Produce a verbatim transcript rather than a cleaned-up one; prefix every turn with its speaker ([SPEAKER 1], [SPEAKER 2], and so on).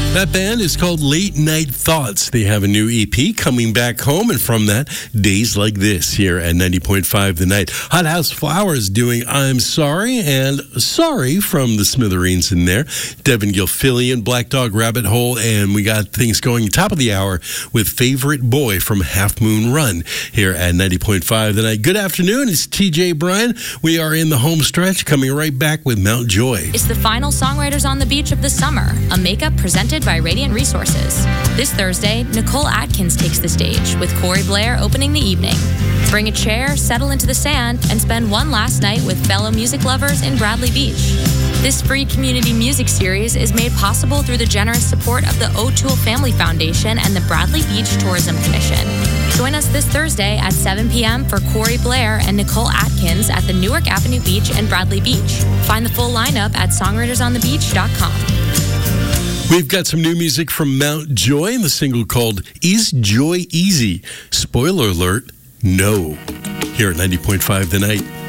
[SPEAKER 1] That band is called Late Night Thoughts. They have a new E P, Coming Back Home, and from that, Days Like This here at ninety point five The Night. Hot House Flowers doing I'm Sorry, and Sorry from the Smithereens in there. Devin Gilfillian, Black Dog Rabbit Hole, and we got things going top of the hour with Favorite Boy from Half Moon Run here at ninety point five The Night. Good afternoon, it's T J Bryan. We are in the home stretch, coming right back with Mount Joy.
[SPEAKER 2] It's the final Songwriters on the Beach of the summer, a makeup presented by Radiant Resources. This Thursday, Nicole Atkins takes the stage, with Corey Blair opening the evening. Bring a chair, settle into the sand, and spend one last night with fellow music lovers in Bradley Beach. This free community music series is made possible through the generous support of the O'Toole Family Foundation and the Bradley Beach Tourism Commission. Join us this Thursday at seven p.m. for Corey Blair and Nicole Atkins at the Newark Avenue Beach and Bradley Beach. Find the full lineup at songwriters on the beach dot com.
[SPEAKER 1] We've got some new music from Mount Joy and the single called Is Joy Easy? Spoiler alert, no. Here at ninety point five The Night.